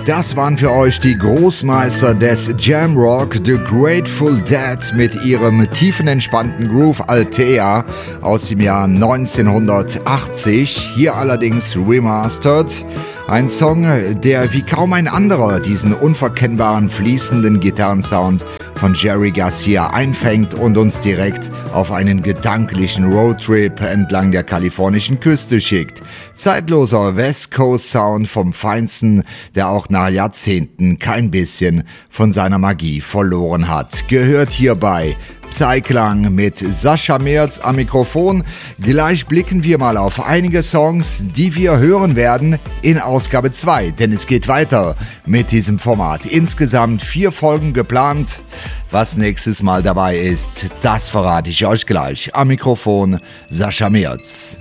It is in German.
Das waren für euch die Großmeister des Jamrock, The Grateful Dead mit ihrem tiefenentspannten Groove Althea aus dem Jahr 1980, hier allerdings remastered. Ein Song, der wie kaum ein anderer diesen unverkennbaren fließenden Gitarrensound von Jerry Garcia einfängt und uns direkt auf einen gedanklichen Roadtrip entlang der kalifornischen Küste schickt. Zeitloser West Coast Sound vom Feinsten, der auch nach Jahrzehnten kein bisschen von seiner Magie verloren hat. Gehört hierbei Psyklang mit Sascha Merz am Mikrofon. Gleich blicken wir mal auf einige Songs, die wir hören werden in Ausgabe 2, denn es geht weiter mit diesem Format. Insgesamt 4 Folgen geplant. Was nächstes Mal dabei ist, das verrate ich euch gleich. Am Mikrofon Sascha Merz.